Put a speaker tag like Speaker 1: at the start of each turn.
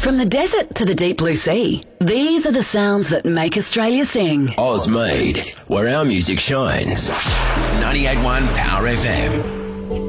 Speaker 1: From the desert to the deep blue sea, these are the sounds that make Australia sing.
Speaker 2: Oz Made, where our music shines. 98.1 Power FM.